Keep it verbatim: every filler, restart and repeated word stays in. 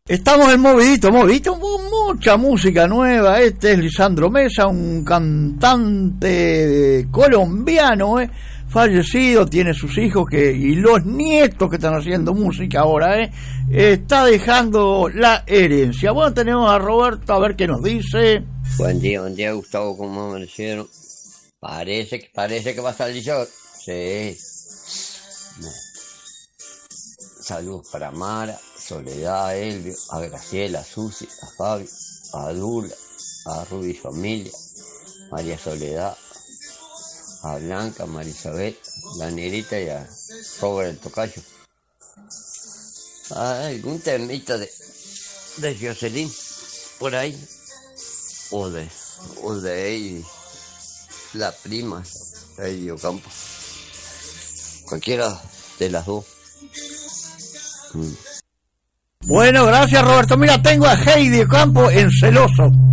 Estamos en Movidito, Movidito, mucha música nueva. Este es Lisandro Mesa, un cantante colombiano, eh, fallecido, tiene sus hijos que y los nietos que están haciendo música ahora, eh, está dejando la herencia. Bueno, tenemos a Roberto, a ver qué nos dice. Buen día, buen día, Gustavo, ¿cómo amanecieron? Parece que parece que va a salir sol. Sí. No. Saludos para Mara, Soledad, a Elvio, a Graciela, a Susi, a Fabi, a Dula, a Ruby Familia, María Soledad, a Blanca, a Marisabel, la Negrita y a Robert el Tocayo. ¿Hay algún temita de, de Jocelyn por ahí? O de, o de ella, la prima, Heidi Ocampo. Cualquiera de las dos. Mm. Bueno, gracias Roberto. Mira, tengo a Heidi Ocampo en Celoso.